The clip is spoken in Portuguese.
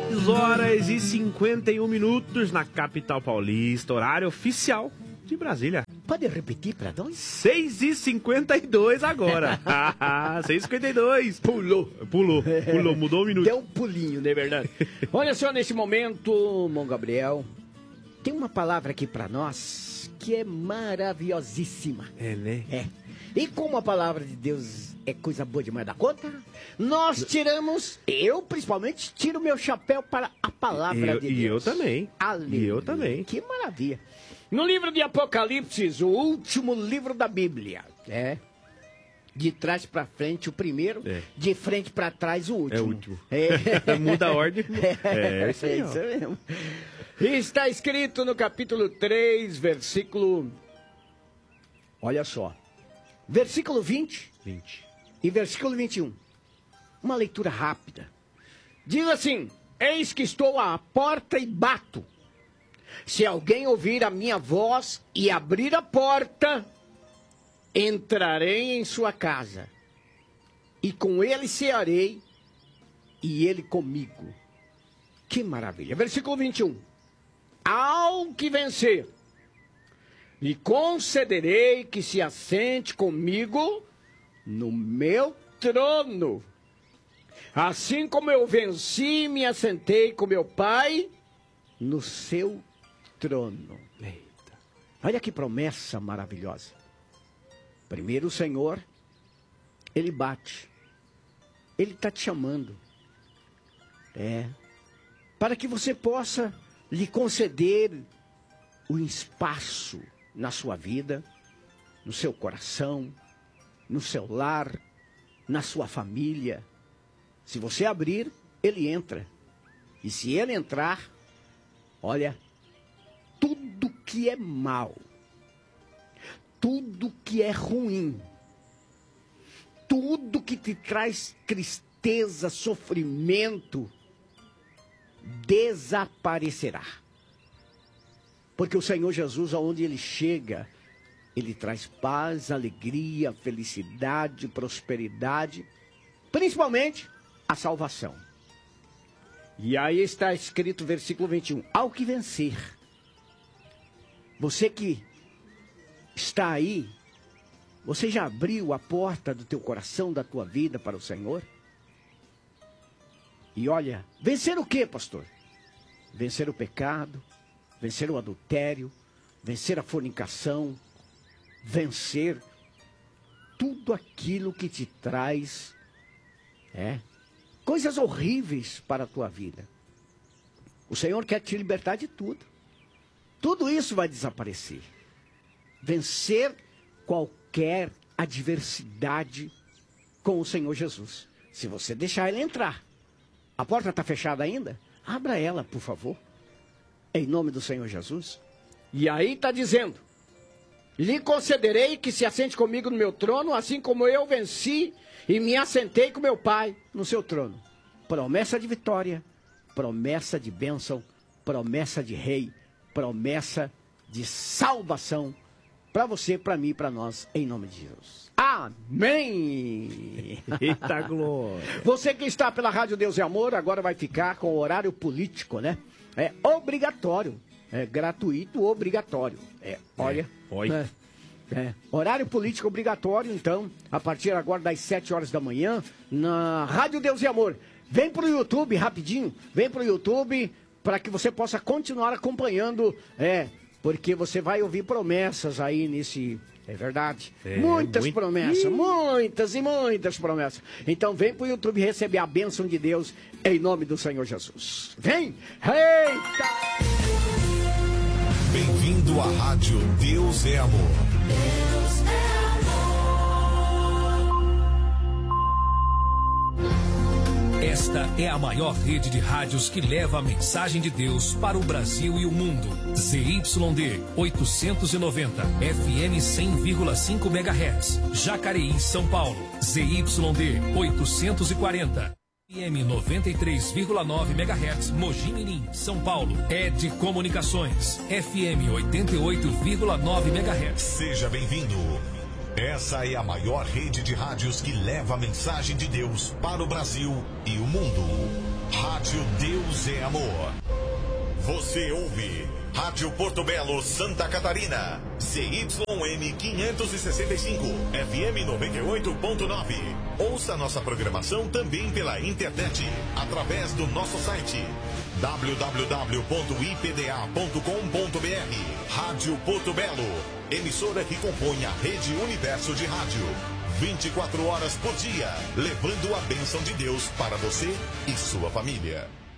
6h51 na capital paulista, horário oficial de Brasília. Pode repetir pra nós? 6h52 agora. 6h52. Pulou, mudou um minuto. Deu um pulinho, não é verdade? Olha só, nesse momento, Mão Gabriel, tem uma palavra aqui pra nós que é maravilhosíssima. É, né? É. E como a palavra de Deus é coisa boa demais da conta, nós tiramos, eu principalmente, tiro meu chapéu para a palavra de Deus. E eu também. Aleluia. E eu também. Que maravilha. No livro de Apocalipse, o último livro da Bíblia, de trás para frente o primeiro, de frente para trás o último. É o último. Muda a ordem. É isso aí. É isso mesmo. Está escrito no capítulo 3, versículo... Olha só. Versículo 20 e versículo 21. Uma leitura rápida. Diz assim: eis que estou à porta e bato. Se alguém ouvir a minha voz e abrir a porta, entrarei em sua casa, e com ele cearei, e ele comigo. Que maravilha. Versículo 21. Ao que vencer, lhe concederei que se assente comigo no meu trono. Assim como eu venci e me assentei com meu Pai no seu trono. Eita. Olha que promessa maravilhosa. Primeiro o Senhor, Ele bate. Ele está te chamando. Para que você possa lhe conceder o espaço na sua vida, no seu coração, no seu lar, na sua família. Se você abrir, ele entra. E se ele entrar, olha, tudo que é mal, tudo que é ruim, tudo que te traz tristeza, sofrimento, desaparecerá. Porque o Senhor Jesus, aonde Ele chega, Ele traz paz, alegria, felicidade, prosperidade, principalmente a salvação. E aí está escrito, versículo 21, ao que vencer. Você que está aí, você já abriu a porta do teu coração, da tua vida para o Senhor? E olha, vencer o quê, pastor? Vencer o pecado, vencer o adultério, vencer a fornicação, vencer tudo aquilo que te traz coisas horríveis para a tua vida. O Senhor quer te libertar de tudo. Tudo isso vai desaparecer. Vencer qualquer adversidade com o Senhor Jesus. Se você deixar Ele entrar. A porta está fechada ainda? Abra ela, por favor. Em nome do Senhor Jesus. E aí está dizendo: lhe concederei que se assente comigo no meu trono, assim como eu venci e me assentei com meu Pai no seu trono. Promessa de vitória, promessa de bênção, promessa de rei, promessa de salvação para você, para mim, para nós, em nome de Jesus. Amém! Eita glória! Você que está pela Rádio Deus e Amor, agora vai ficar com o horário político, né? É obrigatório, é gratuito, obrigatório. Horário político obrigatório, então, a partir agora das 7 horas da manhã, na Rádio Deus e Amor. Vem pro YouTube, rapidinho, vem pro YouTube, para que você possa continuar acompanhando, porque você vai ouvir promessas aí nesse... É verdade. Muitas promessas, muitas e muitas promessas. Então vem pro YouTube receber a bênção de Deus em nome do Senhor Jesus. Vem! Eita! Bem-vindo à Rádio Deus é Amor. Deus é amor. Esta é a maior rede de rádios que leva a mensagem de Deus para o Brasil e o mundo. ZYD 890, FM 100,5 MHz, Jacareí, São Paulo. ZYD 840, FM 93,9 MHz, Mogi Mirim, São Paulo. ED Comunicações, FM 88,9 MHz. Seja bem-vindo. Essa é a maior rede de rádios que leva a mensagem de Deus para o Brasil e o mundo. Rádio Rádio Deus é Amor. Você ouve Rádio Porto Belo, Santa Catarina. ZYM 565, FM 98.9. Ouça nossa programação também pela internet, através do nosso site www.ipda.com.br. Rádio Porto Belo, emissora que compõe a Rede Universo de Rádio. 24 horas por dia, levando a bênção de Deus para você e sua família.